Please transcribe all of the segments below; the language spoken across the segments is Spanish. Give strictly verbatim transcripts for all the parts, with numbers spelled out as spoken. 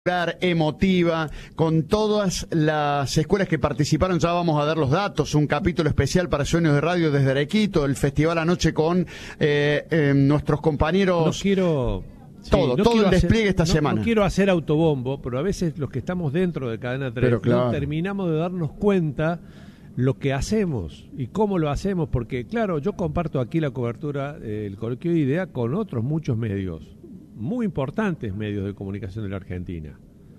Emotiva, con todas las escuelas que participaron. Ya vamos a dar los datos, un capítulo especial para Sueños de Radio desde Arequito, el festival anoche con eh, eh, nuestros compañeros. No quiero... Todo, sí, no todo el hacer, despliegue esta no, semana. No quiero hacer autobombo, pero a veces los que estamos dentro de Cadena tres claro. no terminamos de darnos cuenta lo que hacemos y cómo lo hacemos, porque claro, yo comparto aquí la cobertura del Coloquio de Idea con otros muchos medios, muy importantes medios de comunicación de la Argentina.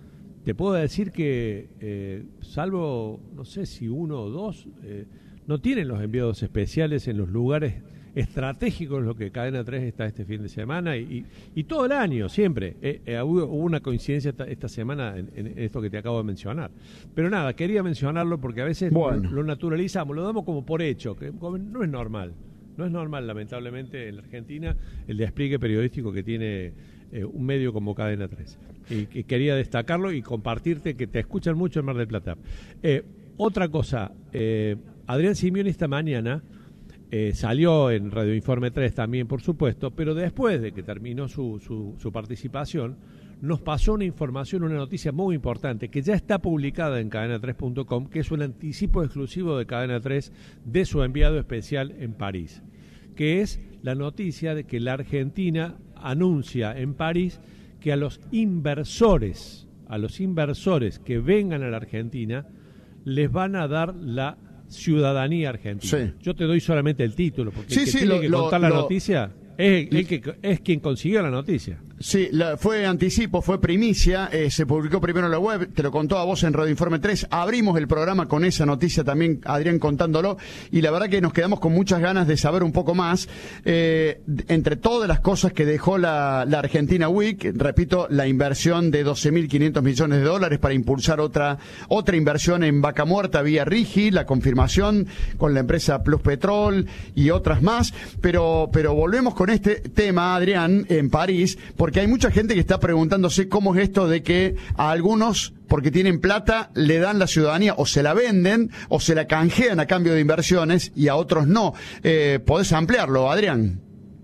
Te puedo decir que, eh, salvo, no sé si uno o dos, eh, no tienen los enviados especiales en los lugares estratégicos en los que Cadena tres está este fin de semana y, y, y todo el año, siempre. Eh, eh, hubo, hubo una coincidencia esta, esta semana en, en esto que te acabo de mencionar. Pero nada, quería mencionarlo porque a veces bueno. lo, lo naturalizamos, lo damos como por hecho, que no es normal. No es normal, lamentablemente, en la Argentina el despliegue periodístico que tiene eh, un medio como Cadena tres. Y, y quería destacarlo y compartirte que te escuchan mucho en Mar del Plata. Eh, otra cosa, eh, Adrián Simioni esta mañana eh, salió en Radio Informe tres también, por supuesto, pero después de que terminó su, su, su participación, nos pasó una información, una noticia muy importante que ya está publicada en cadena tres punto com, que es un anticipo exclusivo de Cadena tres de su enviado especial en París, que es la noticia de que la Argentina anuncia en París que a los inversores, a los inversores que vengan a la Argentina, les van a dar la ciudadanía argentina. Sí. Yo te doy solamente el título, porque sí, el que sí, tiene lo, que contar lo, la lo... noticia es, el que, es quien consiguió la noticia. Sí, la, fue anticipo, fue primicia, eh, se publicó primero en la web, te lo contó a vos en Radio Informe tres, abrimos el programa con esa noticia también, Adrián contándolo, y la verdad que nos quedamos con muchas ganas de saber un poco más, eh, entre todas las cosas que dejó la, la Argentina Week, repito, la inversión de doce mil quinientos millones de dólares para impulsar otra otra inversión en Vaca Muerta vía Rigi, la confirmación con la empresa Plus Petrol y otras más, pero, pero volvemos con este tema, Adrián, en París, porque hay mucha gente que está preguntándose cómo es esto de que a algunos, porque tienen plata, le dan la ciudadanía, o se la venden, o se la canjean a cambio de inversiones, y a otros no. Eh, ¿Podés ampliarlo, Adrián?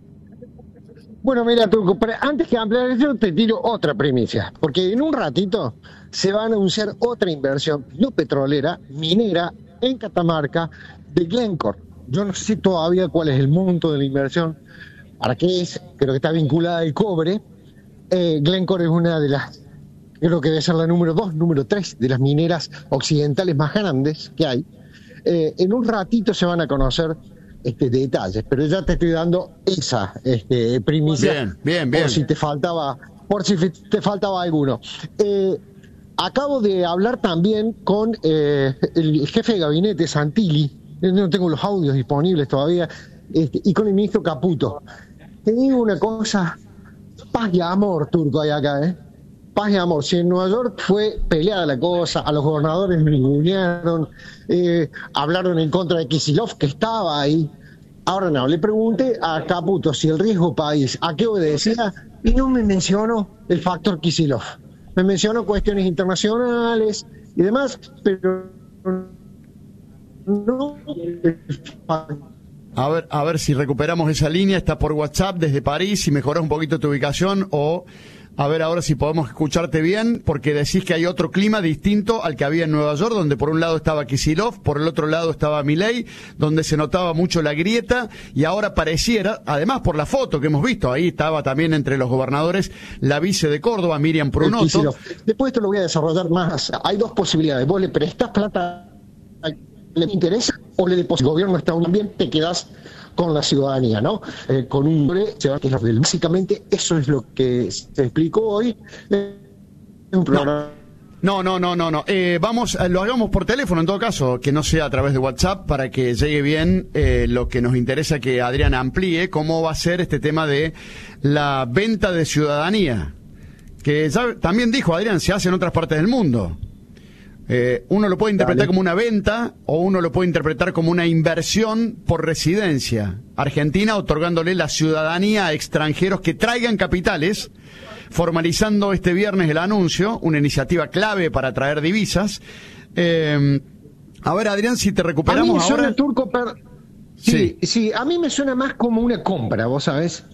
Bueno, mira, Turco, pero antes que ampliar eso, te tiro otra primicia, porque en un ratito se va a anunciar otra inversión no petrolera, minera, en Catamarca, de Glencore. Yo no sé todavía cuál es el monto de la inversión, para qué es, creo que está vinculada al cobre. Eh, Glencore es una de las, creo que debe ser la número dos, número tres de las mineras occidentales más grandes que hay. Eh, en un ratito se van a conocer este, detalles, pero ya te estoy dando esa este, primicia. Bien, bien, bien. Por si te faltaba, por si te faltaba alguno. Eh, acabo de hablar también con eh, el jefe de gabinete, Santilli, no tengo los audios disponibles todavía, este, y con el ministro Caputo. Te digo una cosa, paz y amor, Turco, hay acá, ¿eh? Paz y amor. Si en Nueva York fue peleada la cosa, a los gobernadores ningunearon, eh, hablaron en contra de Kicillof, que estaba ahí. Ahora no, le pregunté a Caputo si el riesgo país, ¿a qué obedecía? Y no me mencionó el factor Kicillof. Me mencionó cuestiones internacionales y demás, pero no el factor. A ver, a ver si recuperamos esa línea, está por WhatsApp desde París, si mejoras un poquito tu ubicación, o a ver ahora si podemos escucharte bien, porque decís que hay otro clima distinto al que había en Nueva York, donde por un lado estaba Kicillof, por el otro lado estaba Milei, donde se notaba mucho la grieta, y ahora pareciera, además por la foto que hemos visto, ahí estaba también entre los gobernadores la vice de Córdoba, Miriam Prunoto. Después esto lo voy a desarrollar más, hay dos posibilidades, vos le prestás plata, le interesa, o le depositas. El gobierno está muy bien, te quedás con la ciudadanía, ¿no? Eh, con un básicamente eso es lo que se explicó hoy en un programa. No, no, no, no, no. Eh, vamos, lo hagamos por teléfono en todo caso, que no sea a través de WhatsApp, para que llegue bien eh, lo que nos interesa que Adrián amplíe, cómo va a ser este tema de la venta de ciudadanía, que ya también dijo Adrián, se hace en otras partes del mundo. Eh, uno lo puede interpretar Dale. como una venta, o uno lo puede interpretar como una inversión por residencia. Argentina otorgándole la ciudadanía a extranjeros que traigan capitales, formalizando este viernes el anuncio, una iniciativa clave para atraer divisas. Eh, a ver, Adrián, si te recuperamos a mí me ahora. Suena, Turco, per... sí, sí, sí, a mí me suena más como una compra, vos sabés.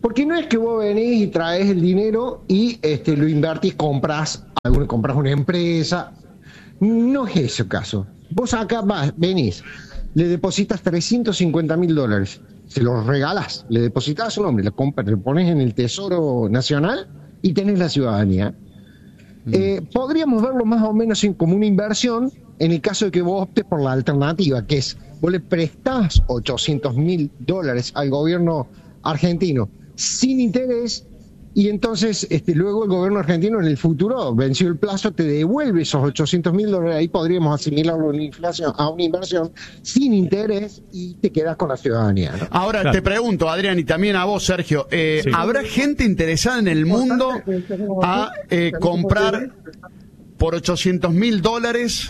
Porque no es que vos venís y traes el dinero y este, lo invertís, compras, algún, compras una empresa. No es ese el caso. Vos acá vas, venís, le depositas trescientos cincuenta mil dólares, se los regalás, le depositas a su nombre, lo compras, lo pones en el Tesoro Nacional y tenés la ciudadanía. Mm. Eh, podríamos verlo más o menos en, como una inversión en el caso de que vos optes por la alternativa, que es, vos le prestás ochocientos mil dólares al gobierno argentino sin interés, y entonces este, luego el gobierno argentino en el futuro, vencido el plazo, te devuelve esos ochocientos mil dólares. Ahí podríamos asimilarlo a una inflación, a una inversión sin interés, y te quedas con la ciudadanía, ¿no? Ahora claro. Te pregunto, Adrián, y también a vos, Sergio, eh, sí. ¿habrá gente interesada en el mundo a eh, comprar por ochocientos mil dólares,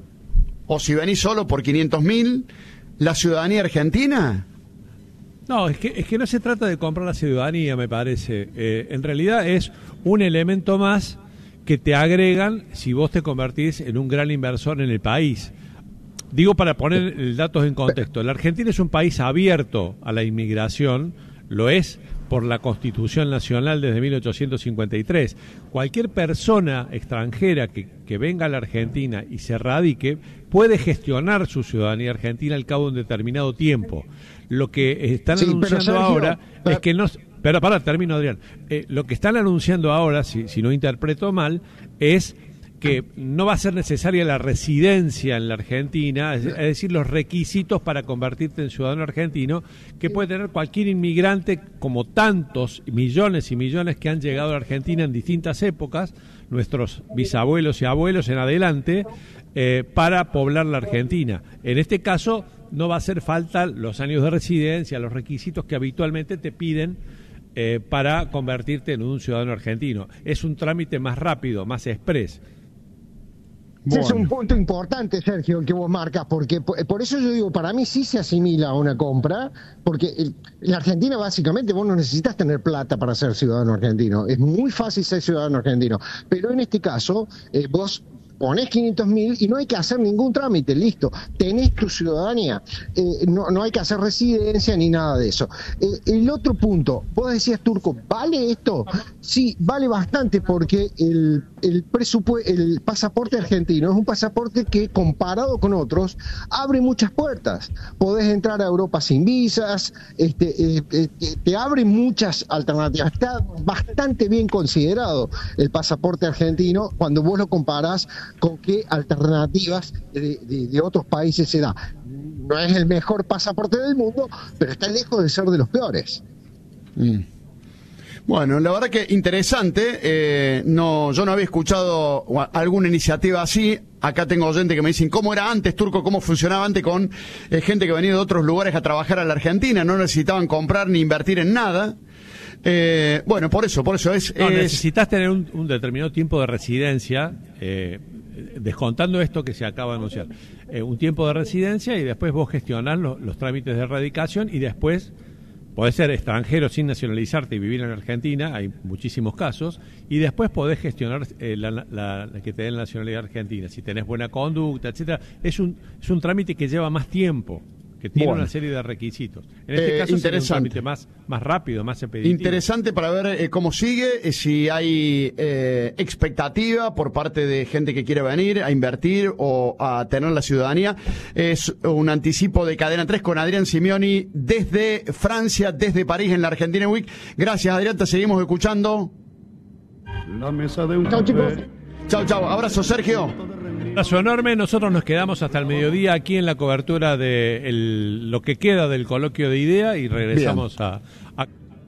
o si venís solo por quinientos mil, la ciudadanía argentina? No, es que, es que no se trata de comprar la ciudadanía, me parece. Eh, en realidad es un elemento más que te agregan si vos te convertís en un gran inversor en el país. Digo, para poner el datos en contexto, la Argentina es un país abierto a la inmigración, lo es por la Constitución Nacional desde mil ochocientos cincuenta y tres. Cualquier persona extranjera que, que venga a la Argentina y se radique puede gestionar su ciudadanía argentina al cabo de un determinado tiempo. Lo que están sí, anunciando Sergio, ahora pero... es que no... Pero para, termino, Adrián. Eh, lo que están anunciando ahora, si, si no interpreto mal, es que no va a ser necesaria la residencia en la Argentina, es, es decir, los requisitos para convertirte en ciudadano argentino que puede tener cualquier inmigrante, como tantos millones y millones que han llegado a la Argentina en distintas épocas, nuestros bisabuelos y abuelos en adelante, eh, para poblar la Argentina. En este caso no va a hacer falta los años de residencia, los requisitos que habitualmente te piden eh, para convertirte en un ciudadano argentino. Es un trámite más rápido, más express. Bueno. Ese es un punto importante, Sergio, el que vos marcas, porque por eso yo digo, para mí sí se asimila a una compra, porque el, en la Argentina básicamente vos no necesitas tener plata para ser ciudadano argentino, es muy fácil ser ciudadano argentino, pero en este caso eh, vos ponés quinientos mil y no hay que hacer ningún trámite, listo, tenés tu ciudadanía, eh, no, no hay que hacer residencia ni nada de eso. Eh, el otro punto, vos decías, Turco, ¿vale esto? Sí, vale bastante, porque el, el, presupu- el pasaporte argentino es un pasaporte que, comparado con otros, abre muchas puertas. Podés entrar a Europa sin visas, este, eh, eh, te abre muchas alternativas. Está bastante bien considerado el pasaporte argentino cuando vos lo comparás con qué alternativas de, de, de otros países se da. No es el mejor pasaporte del mundo, pero está lejos de ser de los peores. Mm. Bueno, la verdad que interesante. Eh, no, yo no había escuchado alguna iniciativa así. Acá tengo oyentes que me dicen, ¿cómo era antes, Turco? ¿Cómo funcionaba antes con eh, gente que venía de otros lugares a trabajar a la Argentina? No necesitaban comprar ni invertir en nada. Eh, bueno, por eso, por eso es... No, es... necesitas tener un, un determinado tiempo de residencia, eh, descontando esto que se acaba de anunciar, eh, un tiempo de residencia, y después vos gestionás lo, los trámites de erradicación, y después podés ser extranjero sin nacionalizarte y vivir en Argentina, hay muchísimos casos, y después podés gestionar eh, la, la, la que te den la nacionalidad argentina, si tenés buena conducta, etcétera. Es un, es un trámite que lleva más tiempo, que tiene bueno. una serie de requisitos. En este eh, caso sería un trámite más, más rápido, más expeditivo. Interesante para ver eh, cómo sigue, eh, si hay eh, expectativa por parte de gente que quiere venir a invertir o a tener la ciudadanía. Es un anticipo de Cadena tres con Adrián Simioni desde Francia, desde París, en la Argentina Week. Gracias, Adrián, te seguimos escuchando. La mesa de un chau, chicos. Chau, chau. Abrazo, Sergio. Un abrazo enorme. Nosotros nos quedamos hasta el mediodía aquí en la cobertura de el, lo que queda del coloquio de idea, y regresamos a, a...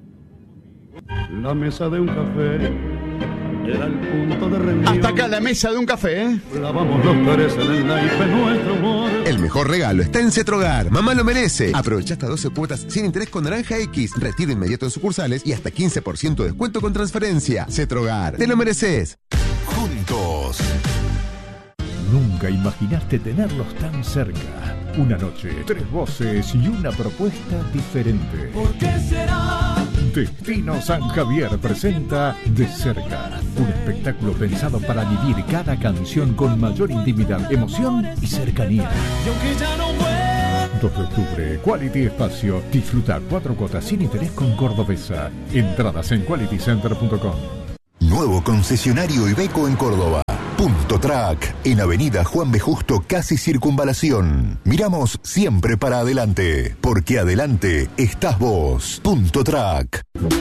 La mesa de un café era el punto de reunión. Hasta acá la mesa de un café, ¿eh? Lavamos los tres en el naipe nuestro humor. El mejor regalo está en Cetrogar. Mamá lo merece. Aprovecha hasta doce cuotas sin interés con Naranja X. Retiro inmediato en sucursales y hasta quince por ciento de descuento con transferencia. Cetrogar. Te lo mereces. Juntos. Nunca imaginaste tenerlos tan cerca. Una noche, tres voces y una propuesta diferente. ¿Por qué será? Destino San Javier presenta De Cerca, un espectáculo pensado para vivir cada canción con mayor intimidad, emoción y cercanía. Y aunque ya no vuelva, dos de octubre, Quality Espacio. Disfruta cuatro cuotas sin interés con Cordobesa. Entradas en quality center punto com. Nuevo concesionario Iveco en Córdoba. Punto Track, en Avenida Juan B. Justo, casi Circunvalación. Miramos siempre para adelante, porque adelante estás vos. Punto Track.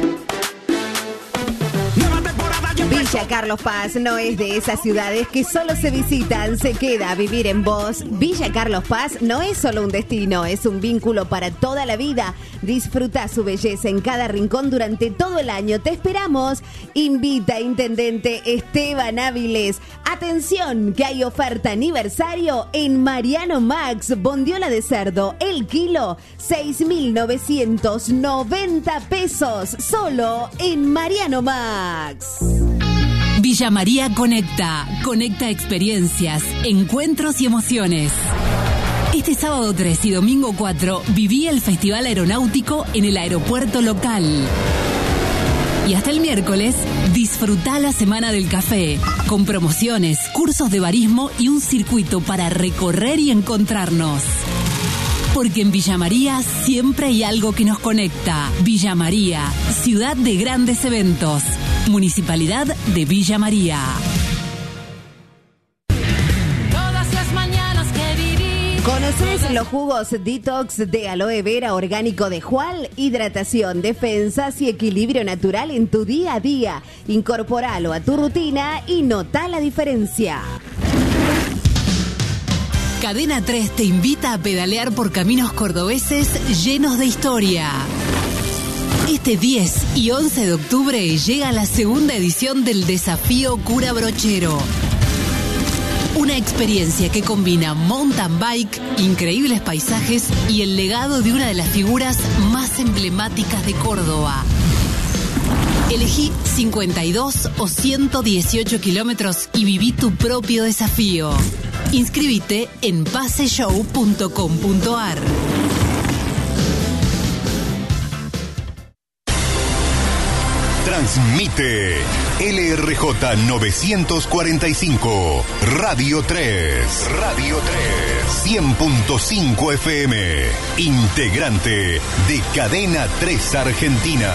Villa Carlos Paz no es de esas ciudades que solo se visitan, se queda a vivir en vos. Villa Carlos Paz no es solo un destino, es un vínculo para toda la vida. Disfruta su belleza en cada rincón durante todo el año. Te esperamos. Invita Intendente Esteban Áviles. Atención, que hay oferta aniversario en Mariano Max. Bondiola de cerdo, el kilo, seis mil novecientos noventa pesos. Solo en Mariano Max. Villa María Conecta. Conecta experiencias, encuentros y emociones. Este sábado tres y domingo cuatro viví el Festival Aeronáutico en el aeropuerto local. Y hasta el miércoles, disfrutá la Semana del Café, con promociones, cursos de barismo y un circuito para recorrer y encontrarnos. Porque en Villa María siempre hay algo que nos conecta. Villa María, ciudad de grandes eventos. Municipalidad de Villa María. Todas las mañanas que viví. ¿Conoces los jugos detox de aloe vera orgánico de Jual? Hidratación, defensas y equilibrio natural en tu día a día. Incorpóralo a tu rutina y notá la diferencia. Cadena tres te invita a pedalear por caminos cordobeses llenos de historia. Este diez y once de octubre llega la segunda edición del Desafío Cura Brochero. Una experiencia que combina mountain bike, increíbles paisajes y el legado de una de las figuras más emblemáticas de Córdoba. Elegí cincuenta y dos o ciento dieciocho kilómetros y viví tu propio desafío. Inscribite en paseshow punto com punto ar. Transmite L R J novecientos cuarenta y cinco, Radio tres. Radio tres. cien punto cinco F M. Integrante de Cadena tres Argentina.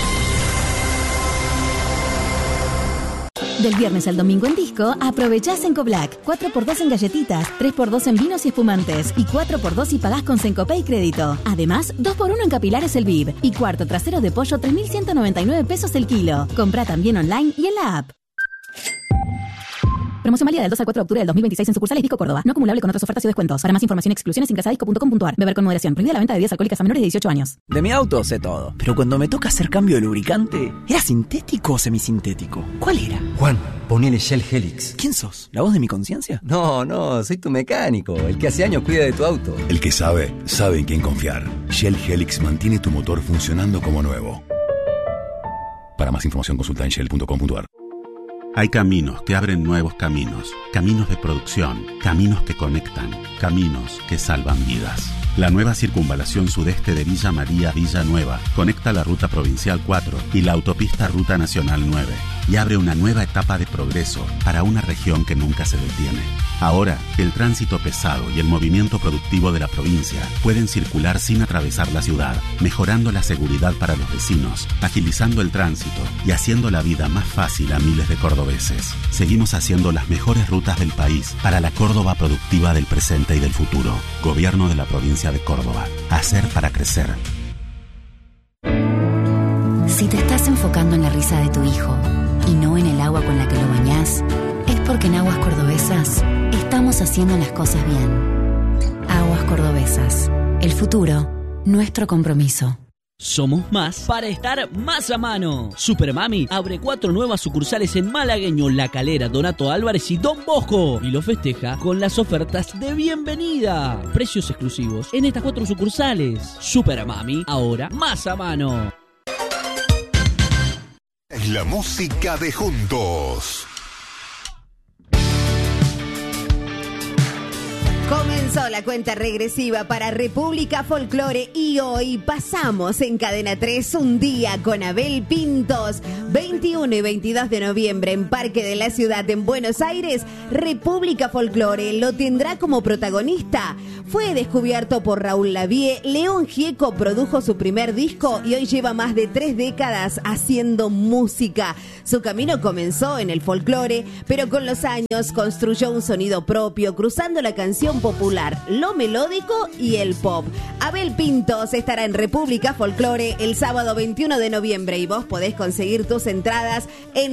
Del viernes al domingo en disco, aprovechá Sencoblack. cuatro por dos en galletitas, tres por dos en vinos y espumantes y cuatro por dos si pagás con Sencopay y crédito. Además, dos por uno en capilares el V I V. Y cuarto trasero de pollo, tres mil ciento noventa y nueve pesos el kilo. Comprá también online y en la app. Promoción válida del dos al cuatro de octubre del dos mil veintiséis en sucursales Disco Córdoba. No acumulable con otras ofertas y descuentos. Para más información y exclusiones ingresa a disco punto com punto ar. Beber con moderación. Prohibida la venta de bebidas alcohólicas a menores de dieciocho años. De mi auto sé todo, pero cuando me toca hacer cambio de lubricante, ¿era sintético o semisintético? ¿Cuál era? Juan, ponele Shell Helix. ¿Quién sos? ¿La voz de mi conciencia? No, no, soy tu mecánico, el que hace años cuida de tu auto. El que sabe, sabe en quién confiar. Shell Helix mantiene tu motor funcionando como nuevo. Para más información consulta en shell punto com punto ar. Hay caminos que abren nuevos caminos, caminos de producción, caminos que conectan, caminos que salvan vidas. La nueva circunvalación sudeste de Villa María Villa Nueva conecta la ruta provincial cuatro y la autopista Ruta Nacional nueve y abre una nueva etapa de progreso para una región que nunca se detiene. Ahora, el tránsito pesado y el movimiento productivo de la provincia pueden circular sin atravesar la ciudad, mejorando la seguridad para los vecinos, agilizando el tránsito y haciendo la vida más fácil a miles de cordobeses. Seguimos haciendo las mejores rutas del país para la Córdoba productiva del presente y del futuro. Gobierno de la provincia de Córdoba. Hacer para crecer. Si te estás enfocando en la risa de tu hijo y no en el agua con la que lo bañás, es porque en Aguas Cordobesas estamos haciendo las cosas bien. Aguas Cordobesas. El futuro, nuestro compromiso. Somos más para estar más a mano. Supermami abre cuatro nuevas sucursales en Malagueño, La Calera, Donato Álvarez y Don Bosco. Y lo festeja con las ofertas de bienvenida. Precios exclusivos en estas cuatro sucursales. Supermami, ahora más a mano. Es la música de juntos. Comenzamos Comenzó la cuenta regresiva para República Folclore y hoy pasamos en Cadena tres un día con Abel Pintos. veintiuno y veintidós de noviembre en Parque de la Ciudad en Buenos Aires, República Folclore lo tendrá como protagonista. Fue descubierto por Raúl Lavie, León Gieco produjo su primer disco y hoy lleva más de tres décadas haciendo música. Su camino comenzó en el folclore, pero con los años construyó un sonido propio, cruzando la canción popular, lo melódico y el pop. Abel Pintos estará en República Folclore el sábado veintiuno de noviembre y vos podés conseguir tus entradas en